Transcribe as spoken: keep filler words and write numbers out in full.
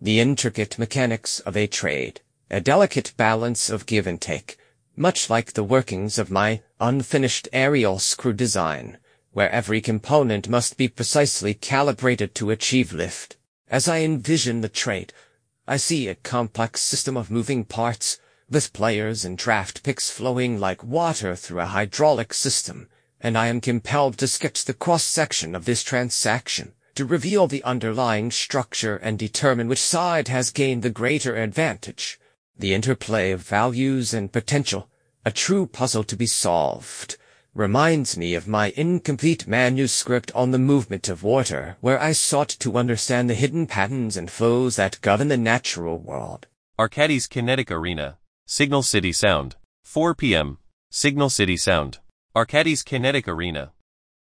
the intricate mechanics of a trade, a delicate balance of give and take, much like the workings of my unfinished aerial screw design, where every component must be precisely calibrated to achieve lift. As I envision the trade, I see a complex system of moving parts, with players and draft picks flowing like water through a hydraulic system, and I am compelled to sketch the cross-section of this transaction, to reveal the underlying structure and determine which side has gained the greater advantage. The interplay of values and potential, a true puzzle to be solved, reminds me of my incomplete manuscript on the movement of water, where I sought to understand the hidden patterns and flows that govern the natural world. Arcades Kinetic Arena, Signal City Sound, four p m Signal City Sound. Arcades Kinetic Arena.